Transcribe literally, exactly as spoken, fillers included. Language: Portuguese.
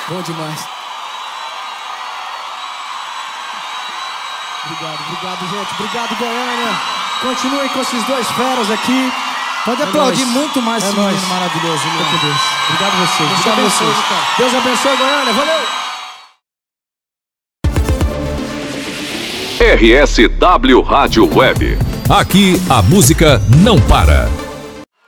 Bom demais. Obrigado, obrigado, gente. Obrigado, Goiânia. Continuem com esses dois feras aqui. Pode é aplaudir nóis. muito mais é esse nóis. menino maravilhoso. Fica com Deus. Obrigado a vocês. Deus Obrigado a abençoe, vocês. cara. Deus abençoe, Goiânia. Valeu! R S W Rádio Web. Aqui a música não para.